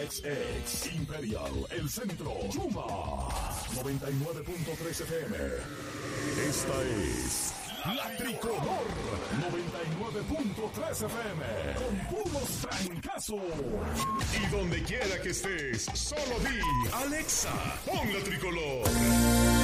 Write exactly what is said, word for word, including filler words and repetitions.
X X, Imperial, El Centro, Yuma, noventa y nueve punto tres F M. Esta es La Tricolor, noventa y nueve punto tres F M, con puros trancazos. Y donde quiera que estés, solo di, Alexa, pon La Tricolor.